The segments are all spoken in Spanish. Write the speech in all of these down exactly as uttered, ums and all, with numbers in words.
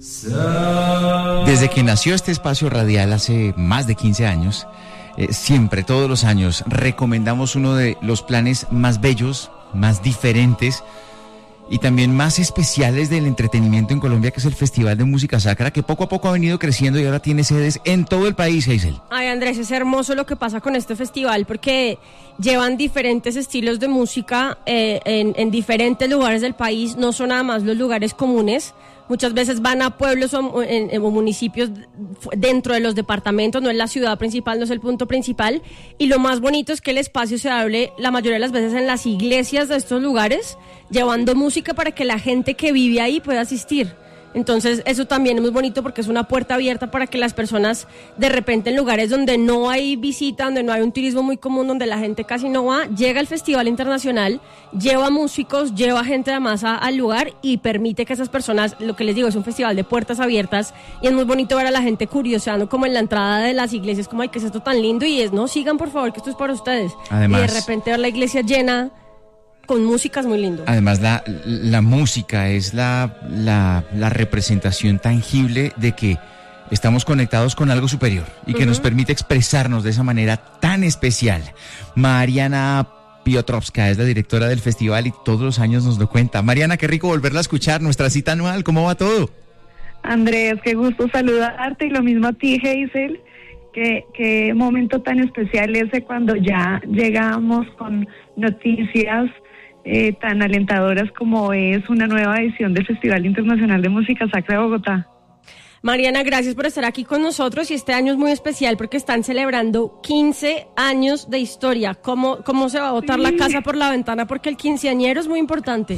Desde que nació este espacio radial hace más de quince años, eh, siempre, todos los años, recomendamos uno de los planes más bellos, más diferentes y también más especiales del entretenimiento en Colombia, que es el Festival de Música Sacra, que poco a poco ha venido creciendo y ahora tiene sedes en todo el país, Hazel. Ay, Andrés, es hermoso lo que pasa con este festival porque llevan diferentes estilos de música eh, en, en diferentes lugares del país, no son nada más los lugares comunes. Muchas veces van a pueblos o, en, en, o municipios dentro de los departamentos, no es la ciudad principal, no es el punto principal. Y lo más bonito es que el espacio se hable la mayoría de las veces en las iglesias de estos lugares, llevando música para que la gente que vive ahí pueda asistir. Entonces eso también es muy bonito porque es una puerta abierta para que las personas de repente en lugares donde no hay visita, donde no hay un turismo muy común, donde la gente casi no va, llega al Festival Internacional, lleva músicos, lleva gente además a, al lugar y permite que esas personas, lo que les digo, es un festival de puertas abiertas y es muy bonito ver a la gente curioseando como en la entrada de las iglesias, como ay, ¿qué es esto tan lindo? Y es, no, sigan por favor que esto es para ustedes. Además, y de repente ver la iglesia llena con música es muy lindo. Además, la, la música es la, la, la representación tangible de que estamos conectados con algo superior y que uh-huh. nos permite expresarnos de esa manera tan especial. Mariana Piotrowska es la directora del festival y todos los años nos lo cuenta. Mariana, qué rico volverla a escuchar, nuestra cita anual, ¿cómo va todo? Andrés, qué gusto saludarte y lo mismo a ti, Hazel. Qué, qué momento tan especial ese cuando ya llegamos con noticias Eh, tan alentadoras como es una nueva edición del Festival Internacional de Música Sacra de Bogotá. Mariana, gracias por estar aquí con nosotros y este año es muy especial porque están celebrando quince años de historia. ¿Cómo, cómo se va a botar sí. la casa por la ventana? Porque el quinceañero es muy importante.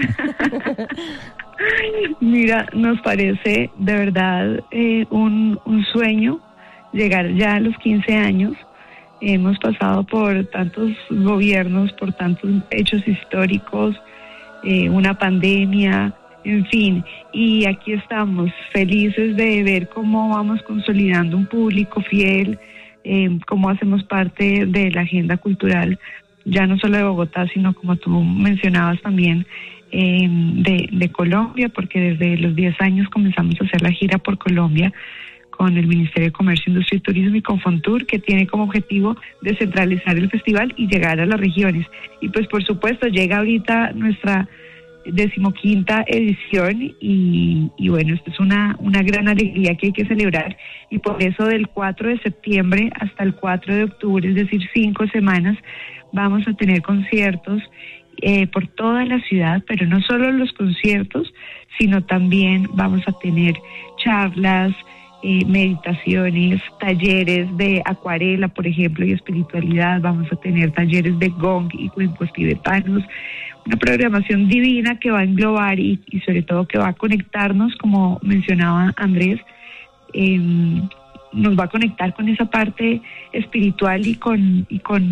Mira, nos parece de verdad eh, un, un sueño llegar ya a los quince años. Hemos pasado por tantos gobiernos, por tantos hechos históricos, eh, una pandemia, en fin, y aquí estamos felices de ver cómo vamos consolidando un público fiel, eh, cómo hacemos parte de la agenda cultural, ya no solo de Bogotá, sino como tú mencionabas también, eh, de, de Colombia, porque desde los diez años comenzamos a hacer la gira por Colombia, con el Ministerio de Comercio, Industria y Turismo y con Fontur, que tiene como objetivo descentralizar el festival y llegar a las regiones. Y pues por supuesto llega ahorita nuestra decimoquinta edición y, y bueno, esto es una, una gran alegría que hay que celebrar y por eso del cuatro de septiembre hasta el cuatro de octubre, es decir, cinco semanas, vamos a tener conciertos eh, por toda la ciudad, pero no solo los conciertos, sino también vamos a tener charlas, Eh, meditaciones, talleres de acuarela, por ejemplo, y espiritualidad. Vamos a tener talleres de gong y cuencos tibetanos, una programación divina que va a englobar y, y sobre todo que va a conectarnos, como mencionaba Andrés, eh, nos va a conectar con esa parte espiritual y con y con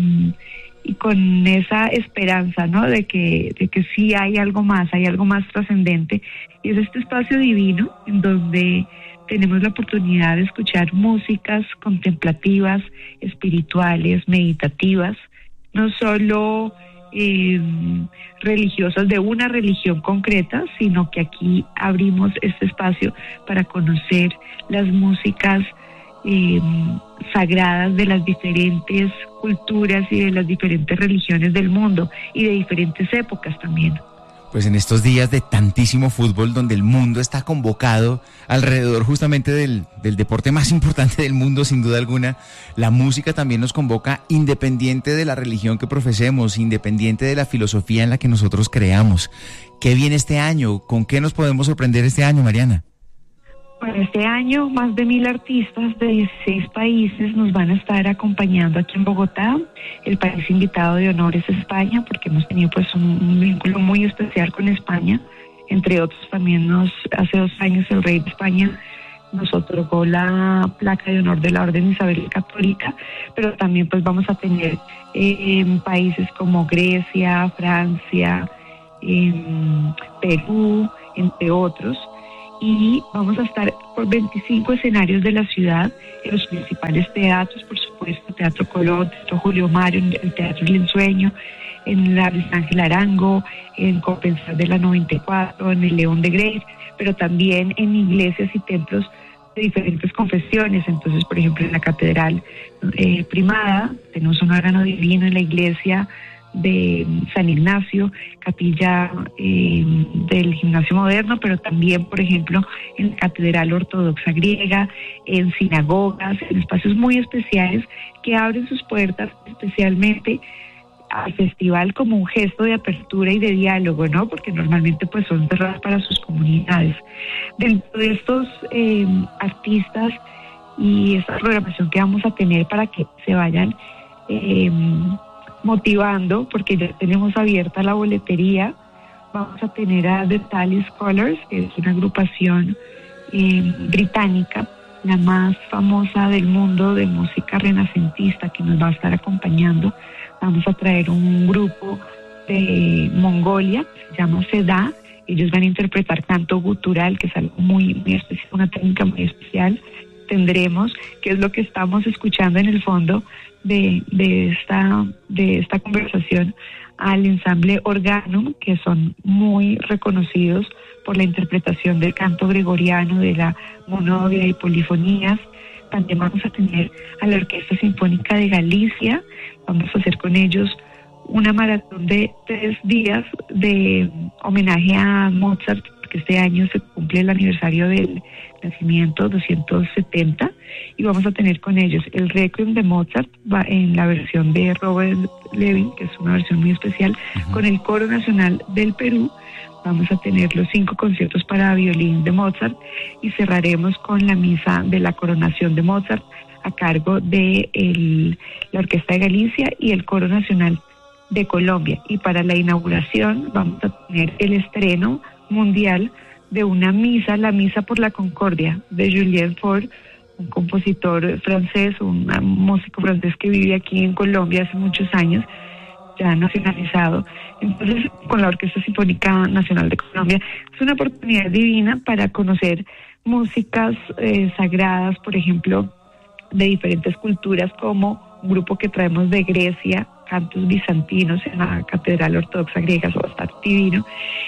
y con esa esperanza, ¿no? De que de que sí hay algo más, hay algo más trascendente, y es este espacio divino en donde tenemos la oportunidad de escuchar músicas contemplativas, espirituales, meditativas, no solo eh, religiosas de una religión concreta, sino que aquí abrimos este espacio para conocer las músicas eh, sagradas de las diferentes culturas y de las diferentes religiones del mundo y de diferentes épocas también. Pues en estos días de tantísimo fútbol, donde el mundo está convocado alrededor justamente del, del deporte más importante del mundo, sin duda alguna, la música también nos convoca independiente de la religión que profesemos, independiente de la filosofía en la que nosotros creamos. ¿Qué viene este año? ¿Con qué nos podemos sorprender este año, Mariana? Bueno, este año más de mil artistas de dieciséis países nos van a estar acompañando aquí en Bogotá. El país invitado de honor es España, porque hemos tenido pues un, un vínculo muy especial con España. Entre otros, también nos hace dos años el rey de España nos otorgó la placa de honor de la Orden Isabel Católica, pero también pues vamos a tener eh, países como Grecia, Francia, eh, Perú, entre otros. Y vamos a estar por veinticinco escenarios de la ciudad, en los principales teatros, por supuesto, Teatro Colón, Teatro Julio Mario, el Teatro El Ensueño, en la Ángel Arango, en Compensar de la noventa y cuatro, en el León de Grace, pero también en iglesias y templos de diferentes confesiones. Entonces, por ejemplo, en la Catedral eh, Primada tenemos un órgano divino, en la iglesia de San Ignacio, capilla eh, del Gimnasio Moderno, pero también, por ejemplo, en la Catedral Ortodoxa Griega, en sinagogas, en espacios muy especiales que abren sus puertas especialmente al festival como un gesto de apertura y de diálogo, ¿no? Porque normalmente pues son cerradas para sus comunidades. Dentro de estos eh, artistas y esta programación que vamos a tener para que se vayan eh, motivando, porque ya tenemos abierta la boletería, vamos a tener a The Tally Scholars, que es una agrupación eh, británica, la más famosa del mundo de música renacentista, que nos va a estar acompañando. Vamos a traer un grupo de Mongolia, se llama Seda. Ellos van a interpretar canto gutural, que es algo muy, muy especial, una técnica muy especial. Tendremos, que es lo que estamos escuchando en el fondo de, de, esta, de esta conversación, al ensamble Organum, que son muy reconocidos por la interpretación del canto gregoriano, de la monodia y polifonías. También vamos a tener a la Orquesta Sinfónica de Galicia. Vamos a hacer con ellos una maratón de tres días de homenaje a Mozart, porque este año se cumple el aniversario del nacimiento, doscientos setenta, y vamos a tener con ellos el Requiem de Mozart va en la versión de Robert Levin, que es una versión muy especial, uh-huh. con el Coro Nacional del Perú. Vamos a tener los cinco conciertos para violín de Mozart y cerraremos con la misa de la coronación de Mozart a cargo de el, la Orquesta de Galicia y el Coro Nacional de Colombia. Y para la inauguración vamos a tener el estreno mundial de una misa, la Misa por la Concordia, de Julien Faure, un compositor francés, un músico francés que vive aquí en Colombia hace muchos años, ya nacionalizado. Entonces, con la Orquesta Sinfónica Nacional de Colombia, es una oportunidad divina para conocer músicas eh, sagradas, por ejemplo, de diferentes culturas, como un grupo que traemos de Grecia, cantos bizantinos en la Catedral Ortodoxa Griega, eso va a estar divino,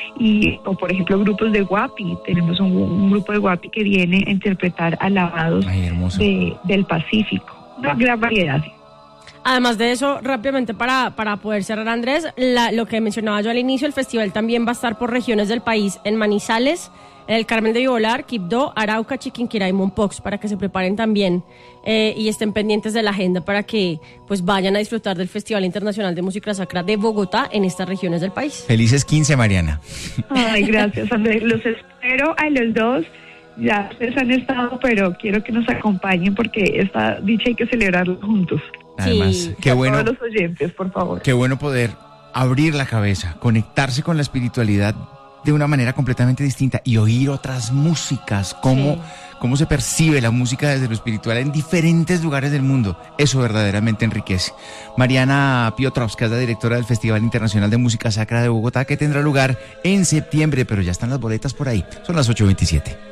y, o por ejemplo grupos de Guapi, tenemos un, un grupo de Guapi que viene a interpretar alabados de, del Pacífico, una gran variedad. Además de eso, rápidamente para, para poder cerrar, Andrés, la, lo que mencionaba yo al inicio, el festival también va a estar por regiones del país, en Manizales, en el Carmen de Vibolar, Quibdó, Arauca, Chiquinquirá y Mompox, para que se preparen también eh, y estén pendientes de la agenda para que pues vayan a disfrutar del Festival Internacional de Música Sacra de Bogotá en estas regiones del país. Felices quince, Mariana. Ay, gracias, Andrés. Los espero a los dos. Ya ustedes han estado, pero quiero que nos acompañen porque esta dicha hay que celebrarla juntos. Además, sí. qué bueno. A todos los oyentes, por favor. Qué bueno poder abrir la cabeza, conectarse con la espiritualidad de una manera completamente distinta y oír otras músicas, cómo, sí. cómo se percibe la música desde lo espiritual en diferentes lugares del mundo. Eso verdaderamente enriquece. Mariana Piotrowska es la directora del Festival Internacional de Música Sacra de Bogotá, que tendrá lugar en septiembre, pero ya están las boletas por ahí. Son las ocho veintisiete.